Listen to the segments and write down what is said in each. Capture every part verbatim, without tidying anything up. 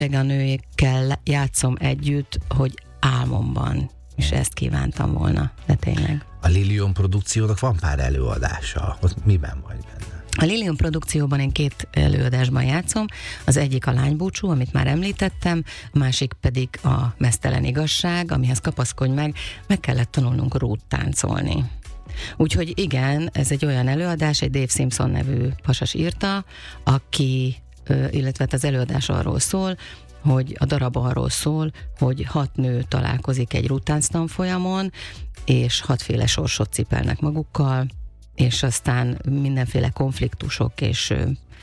A nőkkel játszom együtt, hogy álmomban, és ezt kívántam volna, de tényleg. A Lilium produkciónak van pár előadása, ott miben vagy benne? A Lilium produkcióban én két előadásban játszom, az egyik a Lánybúcsú, amit már említettem, a másik pedig a Meztelen igazság, amihez kapaszkodj meg, meg kellett tanulnunk rút táncolni. Úgyhogy igen, ez egy olyan előadás, egy Dave Simpson nevű pasas írta, aki, illetve az előadás arról szól, hogy a darab arról szól, hogy hat nő találkozik egy rúttánc tanfolyamon, és hatféle sorsot cipelnek magukkal, és aztán mindenféle konfliktusok és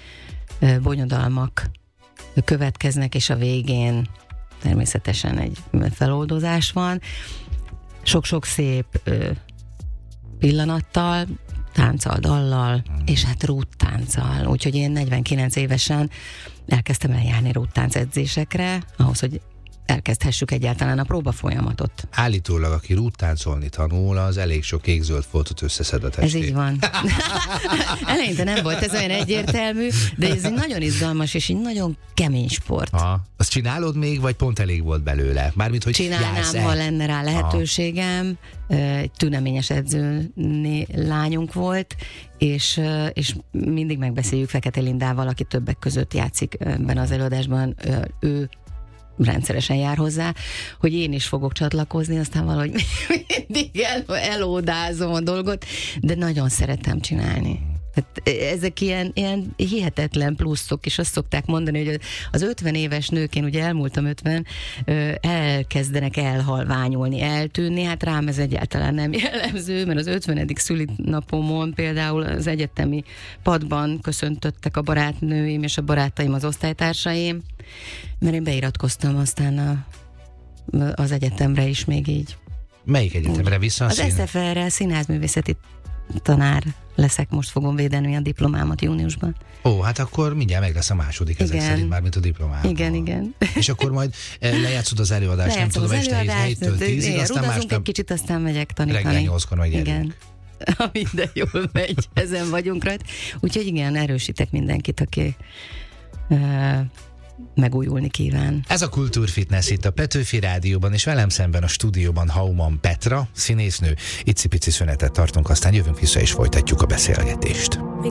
bonyodalmak következnek, és a végén természetesen egy feloldozás van. Sok-sok szép pillanattal, tánccal, dallal, és hát rúttánccal. Úgyhogy én negyvenkilenc évesen elkezdtem eljárni rúttánc edzésekre, ahhoz, hogy elkezdhessük egyáltalán a próba folyamatot. Állítólag, aki rúttáncolni tanul, az elég sok égzöld foltot összeszed a testét. Ez így van. Eleinte nem volt ez olyan egyértelmű, de ez egy nagyon izgalmas és egy nagyon kemény sport. Aha. Azt csinálod még, vagy pont elég volt belőle? Mármint, hogy csinálnám, ha lenne rá lehetőségem. Aha. Egy tüneményes edző lányunk volt, és, és mindig megbeszéljük Fekete Lindával, aki többek között játszik ebben az előadásban. Ő rendszeresen jár hozzá, hogy én is fogok csatlakozni, aztán valahogy mindig el, elódázom a dolgot, de nagyon szeretem csinálni. Hát ezek ilyen, ilyen hihetetlen pluszok, és azt szokták mondani, hogy az ötven éves nők, én ugye elmúltam ötven, elkezdenek elhalványolni, eltűnni, hát rám ez egyáltalán nem jellemző, mert az ötvenedik szülinapomon például az egyetemi padban köszöntöttek a barátnőim és a barátaim, az osztálytársaim, mert én beiratkoztam aztán a, az egyetemre is még így. Melyik egyetemre vissza? Az es ef er-re, színházművészeti tanár leszek, most fogom védeni a diplomámat júniusban. Ó, hát akkor mindjárt meg lesz a második ezek szerint már, mint a diplomában. Igen, igen. És akkor majd lejátszod az előadást, lejátszom nem tudom, este héttől tízig, aztán másnap egy kicsit, aztán megyek tanítani. Reggel nyolckor meg gyerünk. Igen. Minden jól megy, ezen vagyunk rajta. Úgyhogy igen, erősítek mindenkit, aki uh, megújulni kíván. Ez a Kultúrfitness itt a Petőfi Rádióban, és velem szemben a stúdióban Hauman Petra, színésznő. Icipici szünetet tartunk, aztán jövünk vissza és folytatjuk a beszélgetést.